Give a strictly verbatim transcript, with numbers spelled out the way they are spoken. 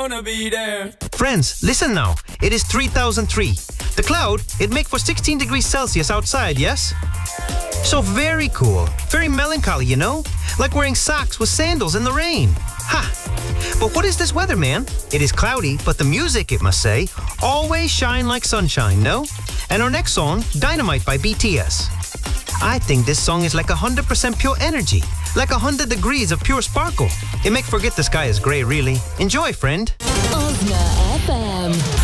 wanna be there. Friends, listen now. It is three thousand three. The cloud, it make for sixteen degrees Celsius outside, yes? So very cool. Very melancholy, you know? Like wearing socks with sandals in the rain. Ha! But what is this weather, man? It is cloudy, but the music, it must say, always shine like sunshine, no? And our next song, Dynamite by B T S. I think this song is like one hundred percent pure energy. Like one hundred degrees of pure sparkle. It make forget the sky is grey, really. Enjoy, friend. Osna F M.